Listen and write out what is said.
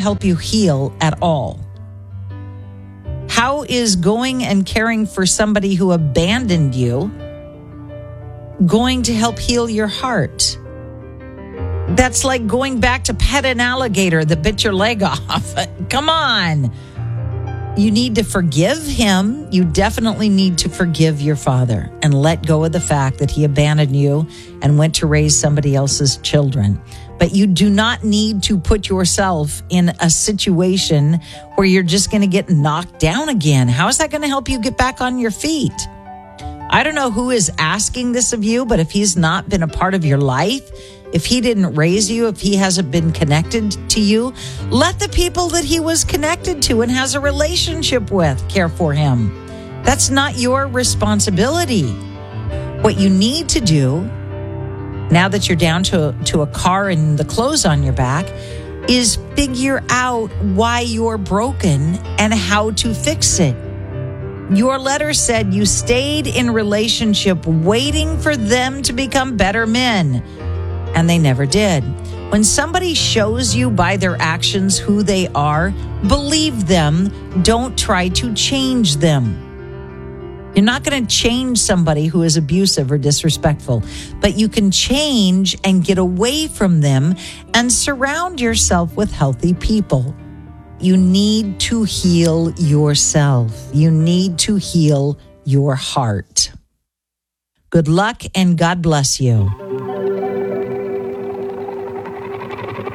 help you heal at all? How is going and caring for somebody who abandoned you going to help heal your heart? That's like going back to pet an alligator that bit your leg off. Come on. You need to forgive him. You definitely need to forgive your father and let go of the fact that he abandoned you and went to raise somebody else's children. But you do not need to put yourself in a situation where you're just going to get knocked down again. How is that going to help you get back on your feet? I don't know who is asking this of you, but if he's not been a part of your life, if he didn't raise you, if he hasn't been connected to you, let the people that he was connected to and has a relationship with care for him. That's not your responsibility. What you need to do, now that you're down to a car and the clothes on your back, is figure out why you're broken and how to fix it. Your letter said you stayed in relationship waiting for them to become better men. And they never did. When somebody shows you by their actions who they are, believe them. Don't try to change them. You're not going to change somebody who is abusive or disrespectful, but you can change and get away from them and surround yourself with healthy people. You need to heal yourself. You need to heal your heart. Good luck and God bless you.